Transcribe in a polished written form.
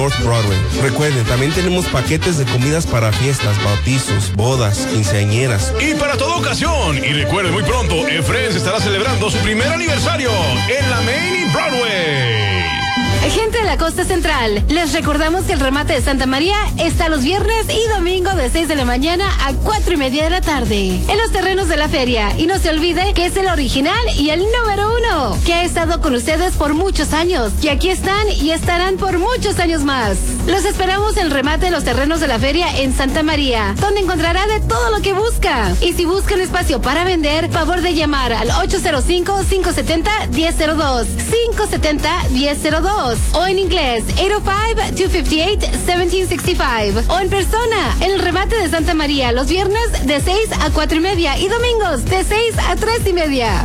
North Broadway. Recuerden, también tenemos paquetes de comidas para fiestas, bautizos, bodas, quinceañeras. Y para toda ocasión. Y recuerden, muy pronto, Friends estará celebrando su primer aniversario en la Main Broadway. Gente de la costa central, les recordamos que el remate de Santa María está los viernes y domingo de 6 de la mañana a 4:30 de la tarde en los terrenos de la feria. Y no se olvide que es el original y el número 1, que ha estado con ustedes por muchos años, y aquí están y estarán por muchos años más. Los esperamos en el remate de los terrenos de la feria en Santa María, donde encontrará de todo lo que busca. Y si busca un espacio para vender, favor de llamar al 805-570-1002, 570-1002. O en inglés, 805-258-1765. O en persona, en el remate de Santa María, los viernes de 6 a 4:30 y domingos de 6 a 3:30.